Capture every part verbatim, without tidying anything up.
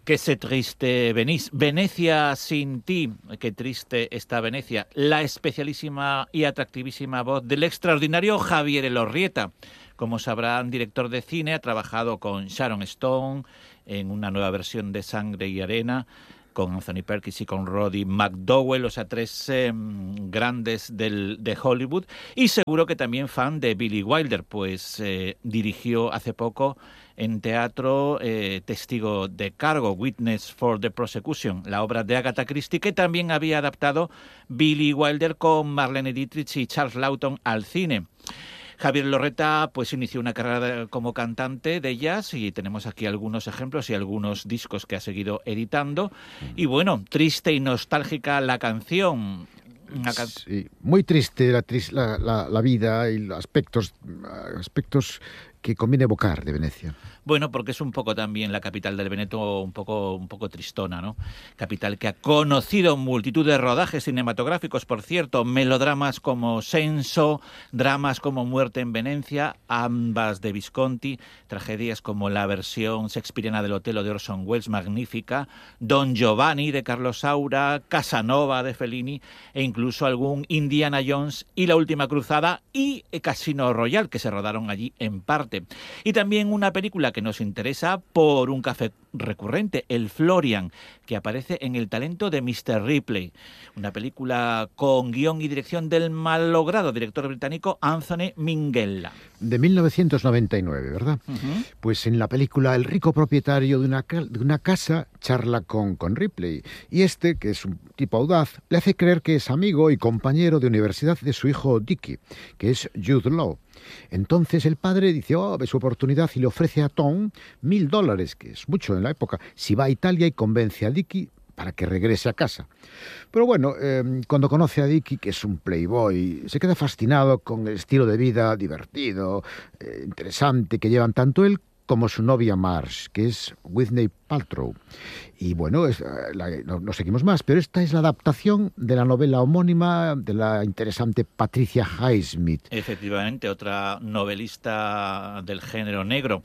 Que sé triste venís. Venecia sin ti. Qué triste está Venecia. La especialísima y atractivísima voz del extraordinario Javier Elorrieta. Como sabrán, director de cine, ha trabajado con Sharon Stone en una nueva versión de Sangre y Arena, con Anthony Perkins y con Roddy McDowell, o sea, tres eh, grandes del, de Hollywood, y seguro que también fan de Billy Wilder, pues eh, dirigió hace poco en teatro eh, Testigo de Cargo, Witness for the Prosecution, la obra de Agatha Christie, que también había adaptado Billy Wilder con Marlene Dietrich y Charles Lawton al cine. Javier Elorrieta pues inició una carrera como cantante de jazz y tenemos aquí algunos ejemplos y algunos discos que ha seguido editando. Y bueno, triste y nostálgica la canción. Can... Sí, muy triste la, la, la, la vida y los aspectos, aspectos que conviene evocar de Venecia. Bueno, porque es un poco también la capital del Veneto, un poco, un poco tristona, ¿no? Capital que ha conocido multitud de rodajes cinematográficos, por cierto, melodramas como Senso, dramas como Muerte en Venecia, ambas de Visconti, tragedias como la versión shakespeariana del Otelo de Orson Welles, magnífica, Don Giovanni de Carlos Saura, Casanova de Fellini e incluso algún Indiana Jones y La Última Cruzada y Casino Royale, que se rodaron allí en parte. Y también una película que nos interesa por un café recurrente, el Florian, que aparece en El talento de mister Ripley, una película con guión y dirección del malogrado director británico Anthony Minghella. De mil novecientos noventa y nueve, ¿verdad? Uh-huh. Pues en la película el rico propietario de una, de una casa charla con, con Ripley y este, que es un tipo audaz, le hace creer que es amigo y compañero de universidad de su hijo Dickie, que es Jude Law. Entonces el padre dice, oh, ve su oportunidad y le ofrece a Tom mil dólares, que es mucho en la época, si va a Italia y convence a Dickie para que regrese a casa. Pero bueno, eh, cuando conoce a Dickie, que es un playboy, se queda fascinado con el estilo de vida divertido, eh, interesante que llevan tanto él como su novia Marge, que es Whitney Paltrow. Y bueno, es, la, no, no seguimos más, pero esta es la adaptación de la novela homónima de la interesante Patricia Highsmith. Efectivamente, otra novelista del género negro.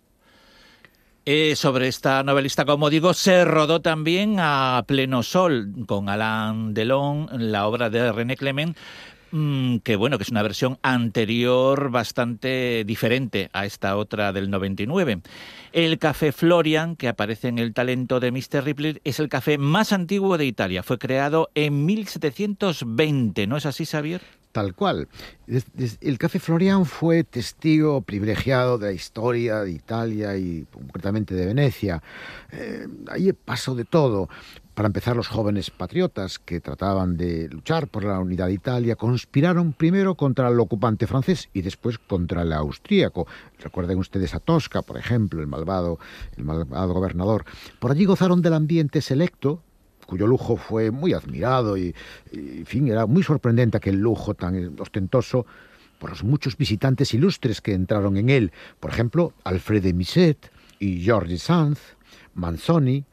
Eh, sobre esta novelista, como digo, se rodó también a pleno sol con Alain Delon, la obra de René Clement, que bueno, que es una versión anterior bastante diferente a esta otra del noventa y nueve. El café Florian, que aparece en El talento de mister Ripley, es el café más antiguo de Italia. Fue creado en mil setecientos veinte, ¿no es así, Xavier? Tal cual. El Café Florian fue testigo privilegiado de la historia de Italia y concretamente de Venecia. Eh, ahí pasó de todo. Para empezar, los jóvenes patriotas que trataban de luchar por la unidad de Italia conspiraron primero contra el ocupante francés y después contra el austríaco. Recuerden ustedes a Tosca, por ejemplo, el malvado, el malvado gobernador. Por allí gozaron del ambiente selecto, cuyo lujo fue muy admirado y, y, en fin, era muy sorprendente aquel lujo tan ostentoso por los muchos visitantes ilustres que entraron en él. Por ejemplo, Alfred de Musset y George Sand, Manzoni,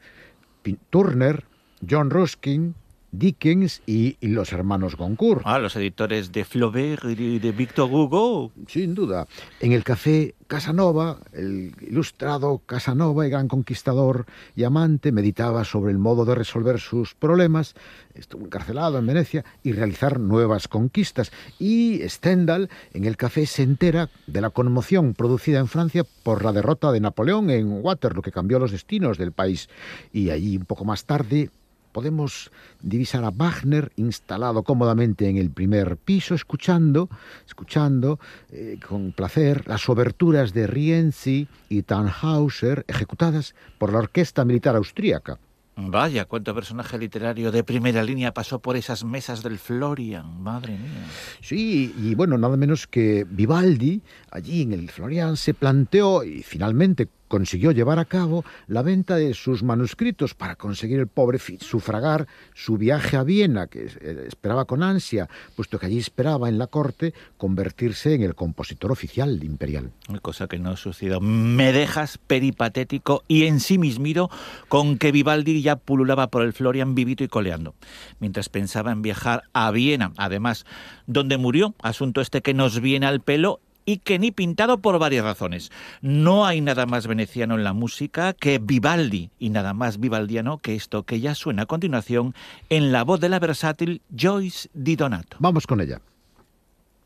Turner, John Ruskin, Dickens y, y los hermanos Goncourt. Ah, los editores de Flaubert y de Victor Hugo. Sin duda. En el café Casanova, el ilustrado Casanova y gran conquistador y amante meditaba sobre el modo de resolver sus problemas, estuvo encarcelado en Venecia, y realizar nuevas conquistas. Y Stendhal, en el café, se entera de la conmoción producida en Francia por la derrota de Napoleón en Waterloo, que cambió los destinos del país. Y allí, un poco más tarde, podemos divisar a Wagner instalado cómodamente en el primer piso, escuchando, escuchando eh, con placer las oberturas de Rienzi y Tannhäuser ejecutadas por la orquesta militar austríaca. Vaya, cuánto personaje literario de primera línea pasó por esas mesas del Florian, madre mía. Sí, y bueno, nada menos que Vivaldi, allí en el Florian, se planteó y finalmente consiguió llevar a cabo la venta de sus manuscritos para conseguir el pobre sufragar su viaje a Viena, que esperaba con ansia, puesto que allí esperaba en la corte convertirse en el compositor oficial imperial. Cosa que no sucedió. Me dejas peripatético y ensimismado con que Vivaldi ya pululaba por el Florian vivito y coleando, mientras pensaba en viajar a Viena, además, donde murió, asunto este que nos viene al pelo, y que ni pintado por varias razones. No hay nada más veneciano en la música que Vivaldi y nada más vivaldiano que esto que ya suena a continuación en la voz de la versátil Joyce Di Donato. Vamos con ella.